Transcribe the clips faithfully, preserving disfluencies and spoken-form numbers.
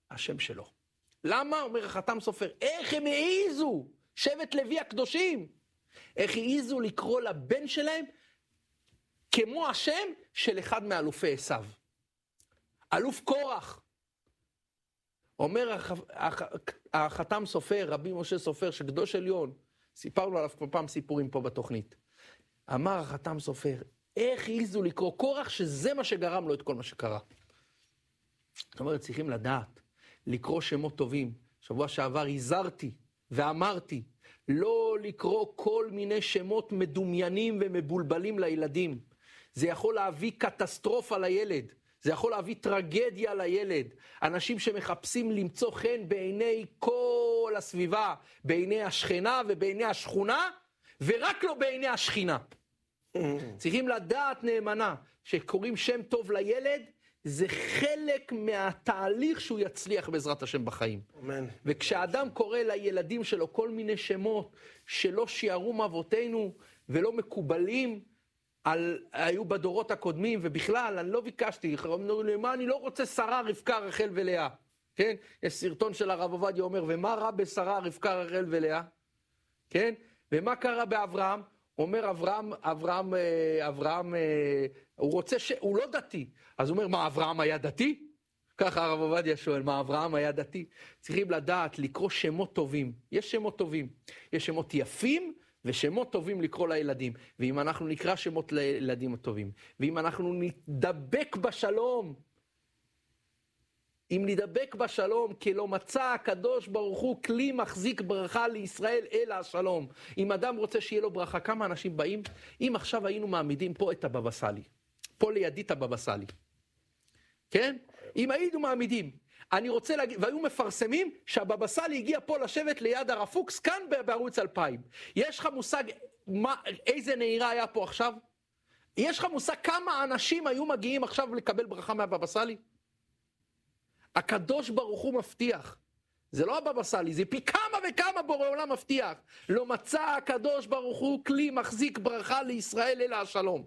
השם שלו. למה? אומר החתם סופר, איך הם העיזו, שבט לוי הקדושים, איך העיזו לקרוא לבן שלהם כמו השם של אחד מאלופי עשיו. אלוף קורח. אומר הח... הח... החתם סופר, רבי משה סופר, שקדוש עליון, סיפרנו עליו כבר פעם סיפורים פה בתוכנית. אמר החתם סופר, איך העיזו לקרוא קורח, שזה מה שגרם לו את כל מה שקרה. זאת אומרת, צריכים לדעת, לקרוא שמות טובים. שבוע שעבר הזהרתי ואמרתי, לא לקרוא כל מיני שמות מדומיינים ומבולבלים לילדים. זה יכול להביא קטסטרופה לילד. זה יכול להביא טרגדיה לילד. אנשים שמחפשים למצוא חן בעיני כל הסביבה, בעיני השכנה ובעיני השכונה, ורק לא בעיני השכינה. צריכים לדעת נאמנה שקוראים שם טוב לילד, זה חלק מהתהליך שהוא יצליח בעזרת השם בחיים. אמן. וכשאדם קורא לילדים שלו כל מיני שמות שלא שיערו מאבותינו ולא מקובלים, על, היו בדורות הקודמים, ובכלל, אני לא ביקשתי, למה אני לא רוצה שרה, רבקה, רחל ולאה. כן? יש סרטון של הרב עובדיה אומר, ומה רע בשרה, רבקה, רחל ולאה? כן? ומה קרה באברהם? אומר אברהם, אברהם, אברהם, הוא רוצה ש... הוא לא דתי. אז הוא אומר, מה, אברהם היה דתי? ככה הרב עובדיה שואל, מה, אברהם היה דתי? צריכים לדעת, לקרוא שמות טובים. יש שמות טובים. יש שמות יפים, ושמות טובים לקרוא לילדים. ואם אנחנו נקרא שמות לילדים הטובים, ואם אנחנו נדבק בשלום, אם נדבק בשלום, כי לא מצא הקדוש ברוך הוא כלי מחזיק ברכה לישראל אלא השלום. אם אדם רוצה שיהיה לו ברכה, כמה אנשים באים? אם עכשיו היינו מעמידים פה את הבבא סאלי, פה לידי את הבבא סאלי, כן? אם היינו מעמידים, אני רוצה להגיד, והיו מפרסמים שהבבא סאלי הגיע פה לשבת ליד הרב פוקס, כאן בערוץ אלפיים. יש לך מושג מה, איזה נהירה היה פה עכשיו? יש לך מושג כמה אנשים היו מגיעים עכשיו לקבל ברכה מהבבא סאלי? הקדוש ברוך הוא מבטיח. זה לא הבבא סאלי, זה פי כמה וכמה בורא עולם מבטיח. לא מצא הקדוש ברוך הוא כלי מחזיק ברכה לישראל אלא השלום.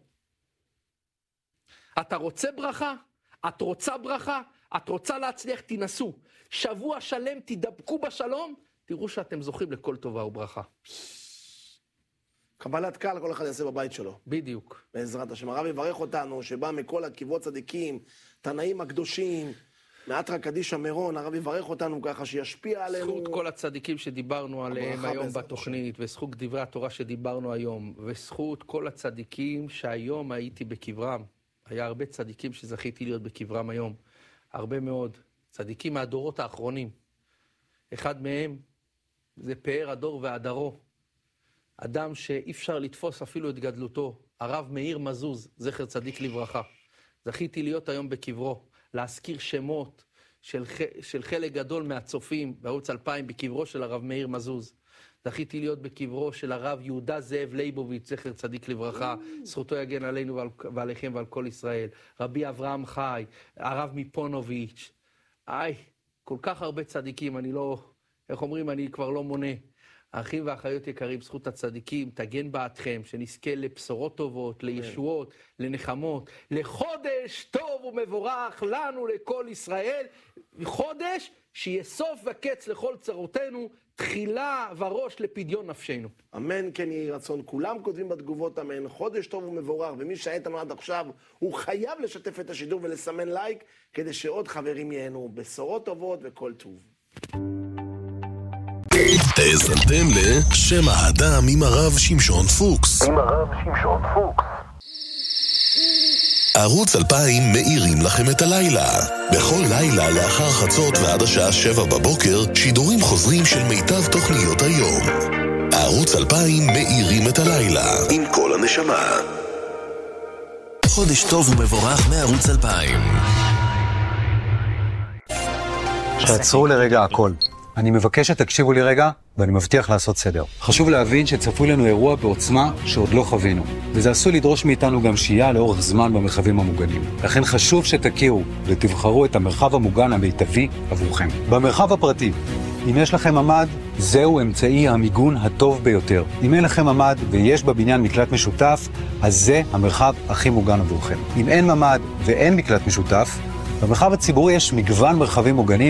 אתה רוצה ברכה? את רוצה ברכה? את רוצה להצליח? תנסו. שבוע שלם תדבקו בשלום, תראו שאתם זוכים לכל טובה וברכה. קבלת קהל כל אחד יעשה בבית שלו. בדיוק. בעזרת השם. הרב יברך אותנו, שבא מכל הקברות צדיקים, תנאים הקדושים, מעטרא קדישא מירון, הרב יברך אותנו ככה שישפיע עלינו. זכות כל הצדיקים שדיברנו עליהם היום בתוכנית, וזכות דברי התורה שדיברנו היום, וזכות כל הצדיקים שהיום הייתי בקברם. היה הרבה צדיקים שזכיתי להיות בקברם היום. הרבה מאוד. צדיקים מהדורות האחרונים. אחד מהם זה פאר הדור והדרו. אדם שאי אפשר לתפוס אפילו את גדלותו. הרב מאיר מזוז, זכר צדיק לברכה. זכיתי להיות היום בקברו. להזכיר שמות של, של חלק גדול מהצופים בערוץ אלפיים בקברו של הרב מאיר מזוז. זכיתי להיות בקברו של הרב יהודה זאב ליבוביץ', זכר צדיק לברכה, זכותו יגן עלינו ועל, ועליכם ועל כל ישראל. רבי אברהם חי, הרב מפונוביץ'. איי, כל כך הרבה צדיקים, אני לא, איך אומרים, אני כבר לא מונה. האחים והאחיות יקרים, זכות הצדיקים, תגן בעדכם, שנזכה לבשורות טובות, לישועות, לנחמות, לחודש טוב ומבורך לנו, לכל ישראל, חודש שיהיה סוף וקץ לכל צרותינו, תחילה וראש לפדיון נפשנו. אמן, כן יהי רצון. כולם כותבים בתגובות אמן, חודש טוב ומבורך, ומי שהיה איתנו עד עכשיו, הוא חייב לשתף את השידור ולסמן לייק, כדי שעוד חברים ייהנו בשורות טובות וכל טוב. האזנתם לשם האדם עם הרב שמשון פוקס. עם הרב שמשון פוקס. ערוץ אלפיים מאירים לכם את הלילה. בכל לילה לאחר חצות ועד השעה שבע בבוקר, שידורים חוזרים של מיטב תוכניות היום. ערוץ אלפיים מאירים את הלילה עם כל הנשמה. חודש טוב ומבורך מערוץ אלפיים. שעצרו לרגע הכל. אני מבקש שתקשיבו לי רגע, ואני מבטיח לעשות סדר. חשוב להבין שצפוי לנו אירוע בעוצמה שעוד לא חווינו, וזה עשוי לדרוש מאיתנו גם שהייה לאורך זמן במרחבים המוגנים. לכן חשוב שתכירו ותבחרו את המרחב המוגן המיטבי עבורכם. במרחב הפרטי, אם יש לכם ממ"ד, זהו אמצעי המיגון הטוב ביותר. אם אין לכם ממ"ד ויש בבניין מקלט משותף, אז זה המרחב הכי מוגן עבורכם. אם אין ממ"ד ואין מקלט משותף, במרחב הציבורי יש מגוון מרחבים מוגנים,